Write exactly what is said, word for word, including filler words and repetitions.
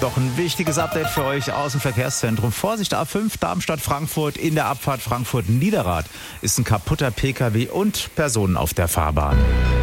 Doch ein wichtiges Update für euch aus dem Verkehrszentrum. Vorsicht, A fünf Darmstadt-Frankfurt in der Abfahrt Frankfurt-Niederrad ist ein kaputter Pkw und Personen auf der Fahrbahn.